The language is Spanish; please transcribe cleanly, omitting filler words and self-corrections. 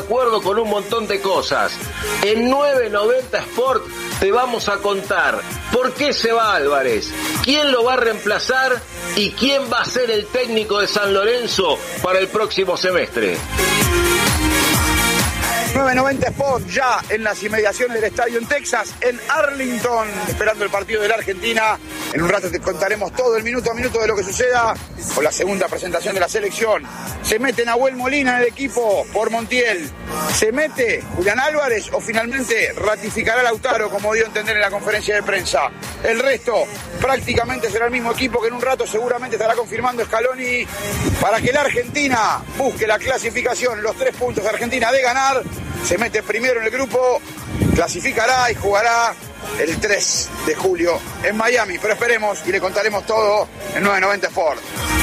acuerdo con un montón de cosas. En 990 Sport te vamos a contar por qué se va Álvarez, quién lo va a reemplazar y quién va a ser el técnico de San Lorenzo para el próximo semestre. 990 Sport ya en las inmediaciones del estadio en Texas, en Arlington, esperando el partido de la Argentina. En un rato te contaremos todo el minuto a minuto de lo que suceda con la segunda presentación de la selección. Se mete Nahuel Molina en el equipo por Montiel. ¿Se mete Julián Álvarez o finalmente ratificará Lautaro, como dio a entender en la conferencia de prensa? El resto prácticamente será el mismo equipo que en un rato seguramente estará confirmando Scaloni para que la Argentina busque la clasificación, los 3 puntos de Argentina de ganar. Se mete primero en el grupo, clasificará y jugará el 3 de julio en Miami. Pero esperemos y le contaremos todo en 990 Sport.